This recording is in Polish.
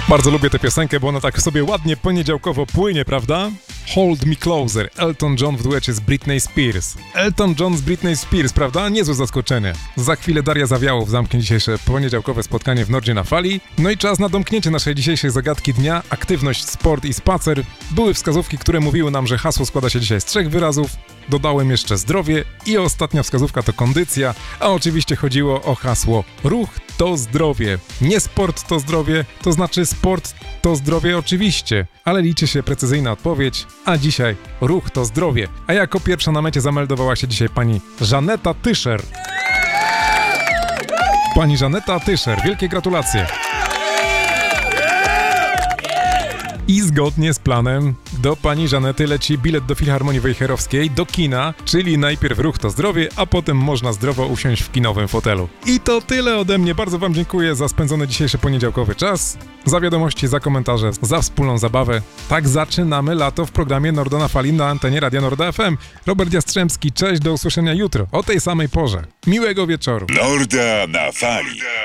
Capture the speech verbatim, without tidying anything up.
Bardzo lubię tę piosenkę, bo ona tak sobie ładnie poniedziałkowo płynie, prawda? Hold Me Closer, Elton John w duecie z Britney Spears. Elton John z Britney Spears, prawda? Niezłe zaskoczenie. Za chwilę Daria Zawiałow zamknie dzisiejsze poniedziałkowe spotkanie w Nordzie na Fali. No i czas na domknięcie naszej dzisiejszej zagadki dnia. Aktywność, sport i spacer. Były wskazówki, które mówiły nam, że hasło składa się dzisiaj z trzech wyrazów. Dodałem jeszcze zdrowie i ostatnia wskazówka to kondycja, a oczywiście chodziło o hasło ruch to zdrowie. Nie sport to zdrowie, to znaczy sport to zdrowie oczywiście, ale liczy się precyzyjna odpowiedź, a dzisiaj ruch to zdrowie. A jako pierwsza na mecie zameldowała się dzisiaj pani Żaneta Tyszer. Pani Żaneta Tyszer, wielkie gratulacje. I zgodnie z planem do pani Żanety leci bilet do Filharmonii Wejherowskiej, do kina, czyli najpierw ruch to zdrowie, a potem można zdrowo usiąść w kinowym fotelu. I to tyle ode mnie. Bardzo wam dziękuję za spędzony dzisiejszy poniedziałkowy czas, za wiadomości, za komentarze, za wspólną zabawę. Tak zaczynamy lato w programie Norda na Fali na antenie Radia Norda F M. Robert Jastrzębski, cześć, do usłyszenia jutro o tej samej porze. Miłego wieczoru. Norda na Fali.